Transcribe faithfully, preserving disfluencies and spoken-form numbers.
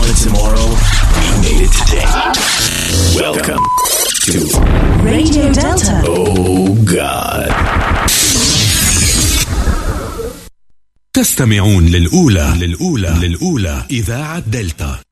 it tomorrow, we made it today. Welcome to Radio Delta. Oh God. تستمعون للأولى للأولى للأولى إذاعة دلتا.